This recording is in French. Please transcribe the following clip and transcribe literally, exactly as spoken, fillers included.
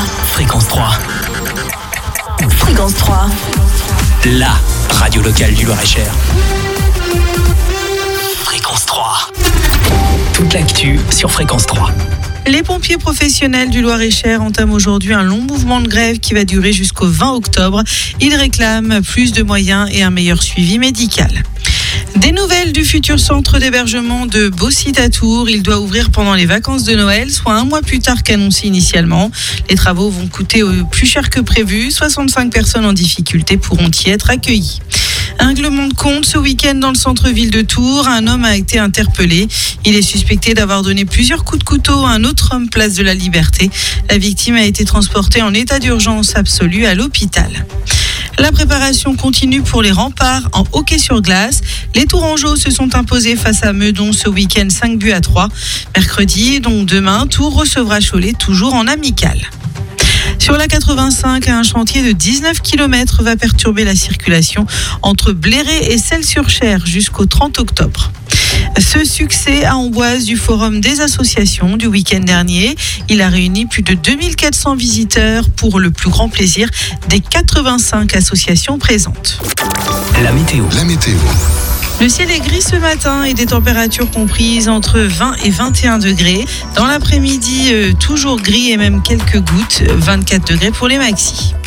Fréquence trois. Fréquence trois. La radio locale du Loir-et-Cher. Fréquence trois. Toute l'actu sur Fréquence trois. Les pompiers professionnels du Loir-et-Cher entament aujourd'hui un long mouvement de grève qui va durer jusqu'au vingt octobre. Ils réclament plus de moyens et un meilleur suivi médical. Des nouvelles du futur centre d'hébergement de Bossy-Tatour. Il doit ouvrir pendant les vacances de Noël, soit un mois plus tard qu'annoncé initialement. Les travaux vont coûter plus cher que prévu. soixante-cinq personnes en difficulté pourront y être accueillies. Un règlement de compte ce week-end dans le centre-ville de Tours. Un homme a été interpellé. Il est suspecté d'avoir donné plusieurs coups de couteau à un autre homme place de la Liberté. La victime a été transportée en état d'urgence absolue à l'hôpital. La préparation continue pour les remparts en hockey sur glace. Les Tourangeaux se sont imposés face à Meudon ce week-end cinq buts à trois. Mercredi, donc demain, Tours recevra Cholet toujours en amical. Sur la quatre-vingt-cinq, un chantier de dix-neuf kilomètres va perturber la circulation entre Bléré et Celles-sur-Cher jusqu'au trente octobre. Ce succès à Amboise du Forum des associations du week-end dernier, il a réuni plus de deux mille quatre cents visiteurs pour le plus grand plaisir des quatre-vingt-cinq associations présentes. La météo. La météo. Le ciel est gris ce matin et des températures comprises entre vingt et vingt et un degrés. Dans l'après-midi, euh, toujours gris et même quelques gouttes, vingt-quatre degrés pour les maxis.